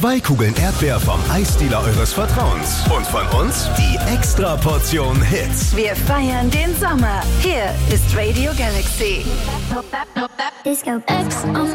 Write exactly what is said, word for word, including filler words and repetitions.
Zwei Kugeln Erdbeer vom Eisdealer eures Vertrauens. Und von uns die extra Portion Hits. Wir feiern den Sommer. Hier ist Radio Galaxy. Disco X